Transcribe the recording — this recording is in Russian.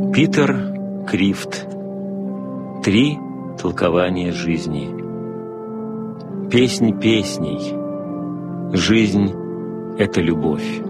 Питер Крифт. 3 толкования жизни. Песнь песней. Жизнь — это любовь.